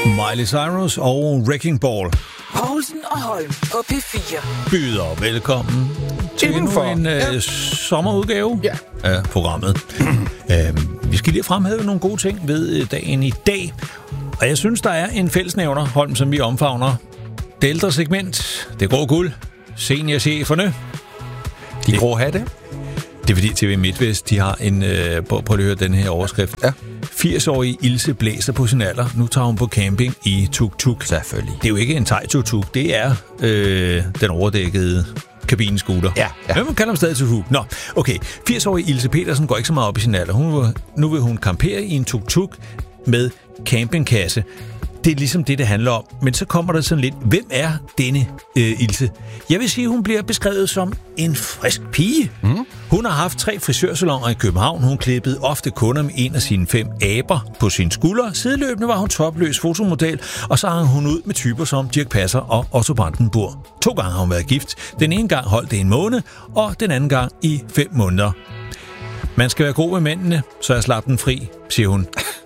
Miley Cyrus og Wrecking Ball. Poulsen og Holm på P4 Byder velkommen til endnu en sommerudgave af programmet. Vi skal lige fremhæve nogle gode ting ved dagen i dag. Og jeg synes, der er en fællesnævner, Holm, som vi omfavner. Det ældre segment, det grå guld, seniorcheferne. De grå hatte. Det er fordi TV MidtVest, de har en... prøv at høre den her overskrift. Ja. 80-årige Ilse blæser på sin alder. Nu tager hun på camping i tuk-tuk. Selvfølgelig. Det er jo ikke en thai-tuk-tuk. Det er den overdækkede kabinescooter. Ja. Men man kalder dem stadig tuk-tuk. Nå, okay. 80-årige Ilse Petersen går ikke så meget op i sin alder. Nu vil hun campere i en tuk-tuk med campingkasse. Det er ligesom det handler om. Men så kommer der sådan lidt, hvem er denne Ilse? Jeg vil sige, hun bliver beskrevet som en frisk pige. Hun har haft 3 frisørsalonger i København. Hun klippede ofte kunder med en af sine 5 aber på sine skuldre. Sideløbende var hun topløs fotomodel, og så hang hun ud med typer som Dirch Passer og Otto Brandenburg. 2 gange har hun været gift. Den ene gang holdt det en måned, og den anden gang i 5 måneder. Man skal være god med mændene, så jeg slap den fri, siger hun.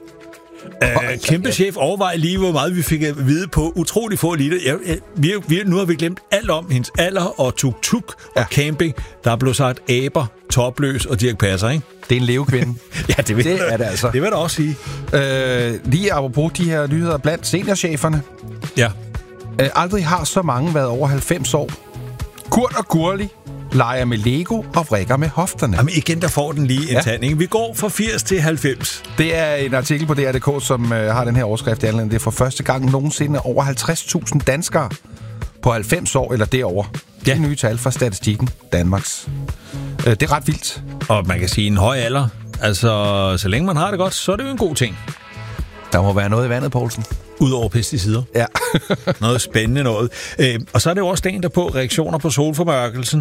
Kæmpe chef, overvej lige, hvor meget vi fik at vide på utrolig få liter. Nu har vi glemt alt om hendes alder og tuk-tuk og camping. Der blev sagt aber, topløs og Dirch Passer, ikke? Det er en levekvinde. Ja, det er det altså. Det vil jeg også sige. Lige apropos de her nyheder blandt seniorcheferne. Ja. Aldrig har så mange været over 90 år. Kurt og Gurli leger med Lego og vrikker med hofterne. Jamen igen, der får den lige en tanding. Vi går fra 80 til 90. Det er en artikel på DR.dk, som har den her overskrift i anledning. Det er for første gang nogensinde over 50.000 danskere på 90 år eller derover. Det er nye tal fra Statistikken Danmarks. Det er ret vildt. Og man kan sige, en høj alder. Altså, så længe man har det godt, så er det jo en god ting. Der må være noget i vandet, Poulsen. Udover pesticider. Ja. Noget spændende noget. Og så er det jo også dagen derpå reaktioner på solformørkelsen.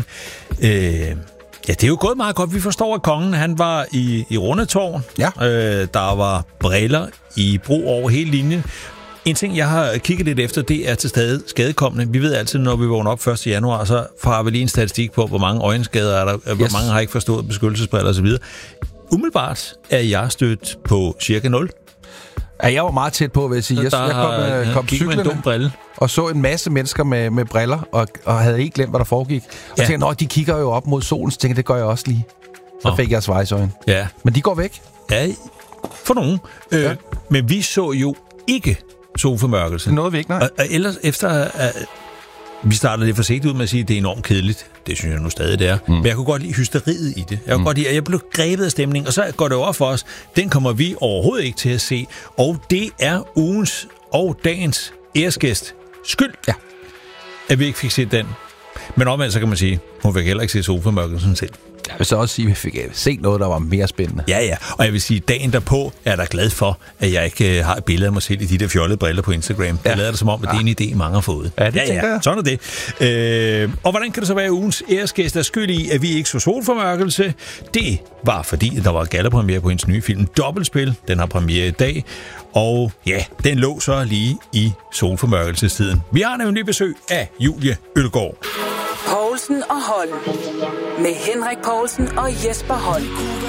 Ja, det er jo gået meget godt. Vi forstår, at kongen han var i Rundetårn. Ja. Der var briller i brug over hele linjen. En ting, jeg har kigget lidt efter, det er til stadig skadekommende. Vi ved altid, når vi vågner op 1. januar, så får vi lige en statistik på, hvor mange øjenskader er der, hvor mange har ikke forstået beskyttelsesbriller osv. Umiddelbart er jeg stødt på cirka 0. Ja, jeg var meget tæt på, vil jeg sige. Jeg kom cyklerne med en dum brille og så en masse mennesker med briller, og havde ikke glemt, hvad der foregik. Og tænkte, de kigger jo op mod solen, så tænkte det gør jeg også lige. Så fik jeg svejsøjne. Ja. Men de går væk. Ja, for nogen. Men vi så jo ikke solformørkelse. Noget vi ikke, nej. Og ellers efter... Vi startede lidt forsigtigt ud med at sige, at det er enormt kedeligt. Det synes jeg nu stadig, det er. Men jeg kunne godt lide hysteriet i det. Jeg kunne godt lide, at jeg blev grebet af stemningen. Og så går det over for os. Den kommer vi overhovedet ikke til at se. Og det er ugens og dagens æresgæst skyld, at vi ikke fik set den. Men omvendt så kan man sige, hun fik heller ikke se solformørkelsen selv. Jeg vil så også sige, at vi fik set noget, der var mere spændende. Ja. Og jeg vil sige, dagen derpå er jeg da glad for, at jeg ikke har et billede af mig selv i de der fjollede briller på Instagram. Det lader det som om, at det er en idé, mange har fået. Ja, det tænker jeg. Sådan er det. Og hvordan kan det så være, ugens æresgæst er skyld i, at vi ikke så solformørkelse? Det var fordi, der var gallapremiere på hendes nye film Dobbeltspil. Den har premiere i dag. Og ja, den lå så lige i solformørkelsestiden. Vi har nemlig besøg af Julie Ølgaard. Poulsen og Holm med Henrik Poulsen og Jesper Holm.